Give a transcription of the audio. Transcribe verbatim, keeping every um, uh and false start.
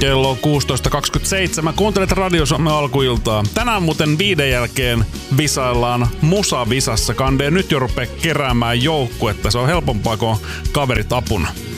Kello on kuusitoista kaksikymmentäseitsemän. Kuuntelet Radio Suomen alkuiltaa. Tänään muuten viiden jälkeen visaillaan Musa-visassa. Kande nyt jo rupee keräämään joukkuetta. Se on helpompaa, kun kaverit apuna.